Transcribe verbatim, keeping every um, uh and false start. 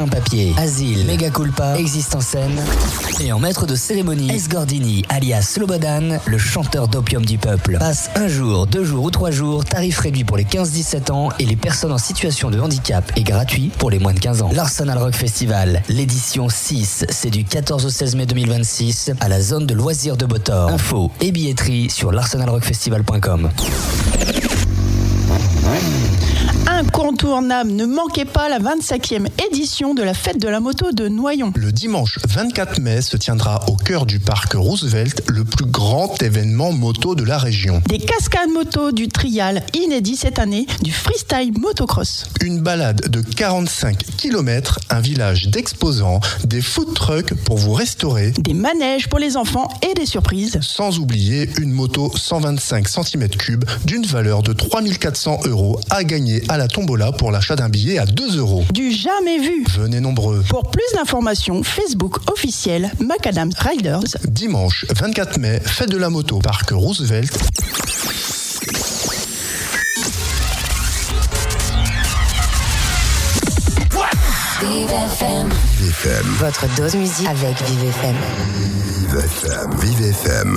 sans-papiers, Asile, Mega Culpa, Existence N. Et en maître de cérémonie, S. Gordini, alias Slobodan, le chanteur d'opium du peuple. Passe un jour, deux jours ou trois jours, tarif réduit pour les quinze dix-sept ans et les personnes en situation de handicap et gratuit pour les moins de quinze ans. L'Arsenal Rock Festival, l'édition six, c'est du quatorze au seize mai deux mille vingt-six à la zone de loisirs de Botor. Info et billetterie sur l'arsenal rock festival point com. Incontournable, ne manquez pas la vingt-cinquième édition de la fête de la moto de Noyon. Le dimanche vingt-quatre mai se tiendra au cœur du parc Roosevelt le plus grand événement moto de la région. Des cascades moto, du trial inédit cette année, du freestyle motocross. Une balade de quarante-cinq kilomètres, un village d'exposants, des food trucks pour vous restaurer, des manèges pour les enfants et des surprises. Sans oublier une moto cent vingt-cinq centimètres cubes d'une valeur de trois mille quatre cents euros à gagner à la tombola pour l'achat d'un billet à deux euros. Du jamais vu. Venez nombreux. Pour plus d'informations, Facebook officiel Macadam Riders. Dimanche vingt-quatre mai, fête de la moto, parc Roosevelt. Vive F M. Vive F M. Votre dose musique avec Vive F M. Vive F M. Vive F M.